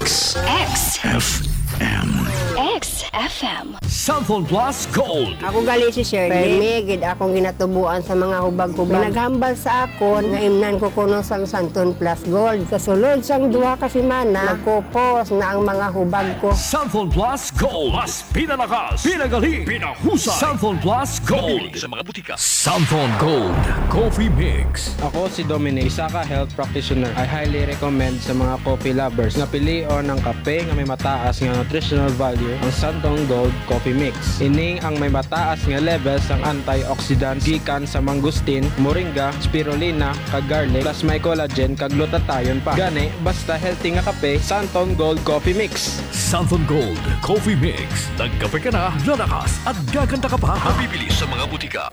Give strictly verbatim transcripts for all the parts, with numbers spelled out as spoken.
X. X. F M. X F M. Samphon Plus Gold. Ako gali si Shirley. Permigid akong ginatubuan sa mga hubag-hubag. Naghambal sa akon nga imnan ko kuno sang Samphon Plus Gold. Kasulod sang duha ka semana, nagkupos na ang mga hubag ko. Samphon Plus Gold. Mas pinalakas, pinagaling, pinahusay. Samphon Plus Gold. Sa mga butika. Samphon Gold Coffee Mix. Ako si Dominic, isa ka health practitioner. I highly recommend sa mga coffee lovers na pilion ng kape nga may mataas nga nutritional value ang Samphon Gold Coffee Mix. Ining ang may mataas nga levels ang antioxidant gikan sa mangustin, moringa, spirulina, kag garlic, plus may collagen kag glutathione pa. Gani basta healthy nga kape, Samphon Gold Coffee Mix. Samphon Gold Coffee Mix. Nagkape ka na, lalakas at gaganda ka pa. Mabibili sa mga butika.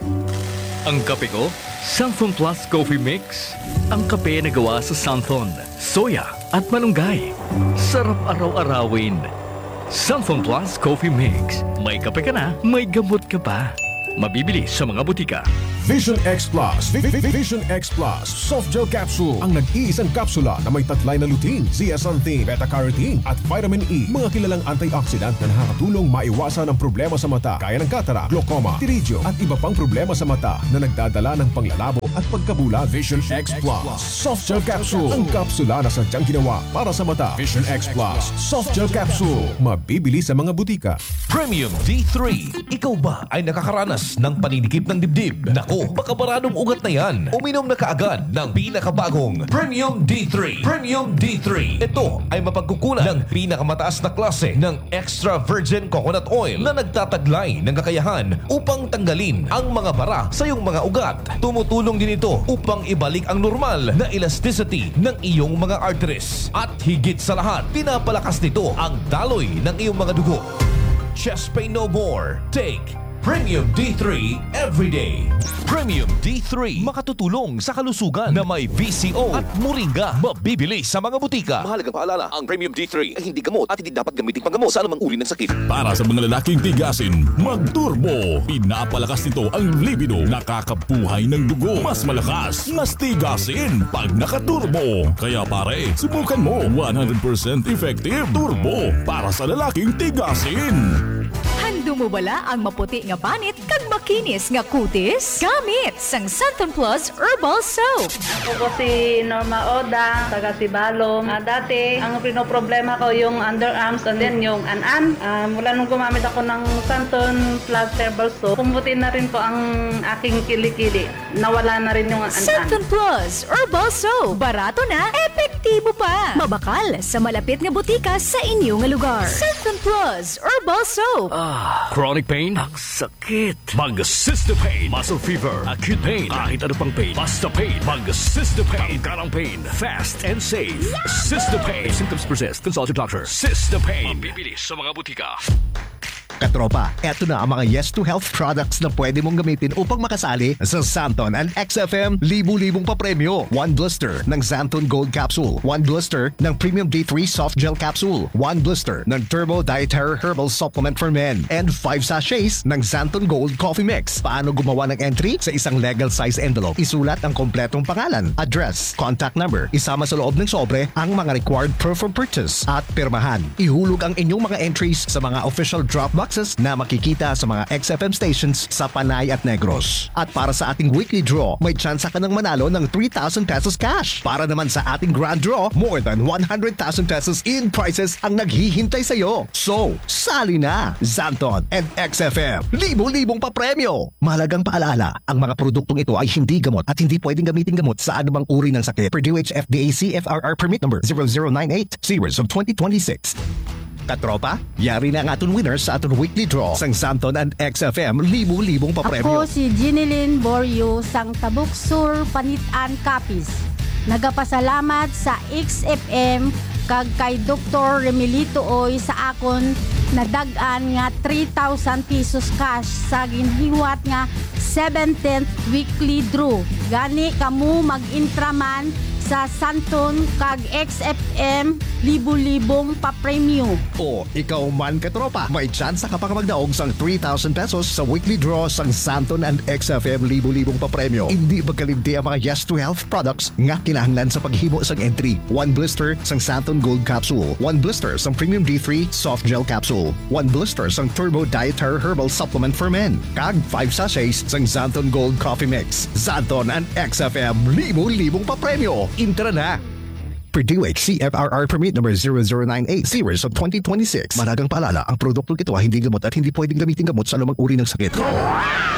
Ang kape ko, Samphon Plus Coffee Mix. Ang kape na gawa sa Samphon, soya at malunggay. Sarap araw-arawin. Samphon Plus Coffee Mix. May kape ka na, may gamot ka pa. Mabibili sa mga butika. Vision X Plus. Vi- Vi- Vision X Plus Soft Gel Capsule. Ang nag-iisang kapsula na may taglay na lutein, zeaxanthin, beta-carotene at vitamin E. Mga kilalang antioxidant na nakakatulong maiwasan ang problema sa mata gaya ng cataract, glaucoma, pterygium at iba pang problema sa mata na nagdadala ng panglalabo at pagkabula. Vision X Plus Soft Gel Capsule. Ang kapsula na sadyang ginawa para sa mata. Vision X Plus Soft Gel Capsule. Mabibili sa mga butika. Premium D three. Ikaw ba ay nakakaranas ng paninikip ng dibdib? Nako, baka maradong ugat na yan. Uminom na kaagad ng pinakabagong Premium D three. Premium D three. Ito ay mapagkukunan ng pinakamataas na klase ng extra virgin coconut oil na nagtataglay ng kakayahan upang tanggalin ang mga bara sa iyong mga ugat. Tumutulong din ito upang ibalik ang normal na elasticity ng iyong mga arteries. At higit sa lahat, pinapalakas nito ang daloy ng iyong mga dugo. Chest pain no more. Take Premium D three everyday. Premium D three makatutulong sa kalusugan na may B C O at moringa. Mabibili sa mga butika. Mahalagang paalala, ang Premium D three ay hindi gamot at hindi dapat gamitin panggamot sa anumang uri ng sakit. Para sa mga lalaking tigasin, mag-turbo. Pinapalakas nito ang libido. Nakakabuhay ng dugo. Mas malakas, mas tigasin pag nakaturbo. Kaya pare, subukan mo. one hundred percent effective turbo para sa lalaking tigasin. Hando mo bala ang maputi nga banit kag makinis nga kutis? Gamit sang Samphon Plus Herbal Soap. Ako po si Norma Oda, taga Sibalom. Uh, dati, ang pinoproblema ko yung underarms and then yung an-an. Uh, mula nung gumamit ako ng Samphon Plus Herbal Soap, pumuti na rin po ang aking kilikili. Nawala na rin yung an-an. Samphon Plus Herbal Soap. Barato na, epektibo pa. Mabakal sa malapit nga butika sa inyo nga lugar. Samphon Plus Herbal Soap. Ah, chronic pain? Ang sakit. Mag-Cystopain. Muscle fever. Acute pain. Kahit ano pang pain. Basta pain. Mag-Cystopain. Tangkarang pain. Fast and safe. Cystopain. If symptoms persist, consult your doctor. Cystopain. Mabibili sa mga butika. Katropa, eto na ang mga Yes to Health products na pwede mong gamitin upang makasali sa Samphon and X F M libu-libong papremyo. One blister ng Samphon Gold Capsule. One blister ng Premium D three Soft Gel Capsule. One blister ng Turbo Dietary Herbal Supplement for Men. And five sachets ng Samphon Gold Coffee Mix. Paano gumawa ng entry? Sa isang legal size envelope, isulat ang kompletong pangalan, address, contact number. Isama sa loob ng sobre ang mga required proof of purchase at pirmahan. Ihulog ang inyong mga entries sa mga official drop box na makikita sa mga X F M stations sa Panay at Negros. At para sa ating weekly draw, may tsansa ka ng manalo ng three thousand pesos cash. Para naman sa ating grand draw, more than one hundred thousand pesos in prizes ang naghihintay sa iyo. So, sali na! Samphon and X F M, libo-libong papremyo! Mahalagang paalala, ang mga produktong ito ay hindi gamot at hindi pwedeng gamitin gamot sa anumang uri ng sakit. Per D O H F D A C F R R permit number zero zero nine eight, series of twenty twenty-six. Katropa, yari na ang aton winners sa aton weekly draw sang Samphon and X F M libu-libong papremyo. Ako si Ginilyn Borio sang Tabuk Sur, Panitan, Capiz. Nagapasalamat sa X F M kag kay Doktor Remilito Oy sa akon nadagan nga three thousand pesos cash sa ginhiwat nga seventeenth weekly draw. Gani kamu mag-intraman sa Santon kag X F M libo-libong pa-premyo. O ikaw man katropa, may chance ka pa magdaog sang three thousand pesos sa weekly draw sang Santon and X F M libo-libong papremyo. Hindi magkalimti ang mga Yes to Health products nga kinahanglan sa paghimo sang entry. One blister sang Santon Gold Capsule, one blister sang Premium D three Soft Gel Capsule, one blister sang Turbo Dietary Herbal Supplement for Men, kag five sachets sang Santon Gold Coffee Mix. Santon and X F M libo-libong papremyo. Intra na! Purdue C F R R Permit number zero zero nine eight series of twenty twenty-six. Maragang paalala, ang produktong ito ay hindi gamot at hindi pwedeng gamitin gamot sa anumang uri ng sakit.